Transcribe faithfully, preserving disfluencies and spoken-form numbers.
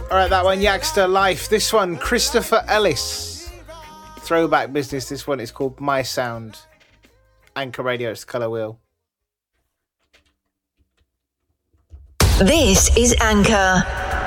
All right, that one, Yaxter Life. This one, Christopher Ellis. Throwback business. This one is called My Sound. Anchor Radio, it's the Colour Wheel. This is Anchor.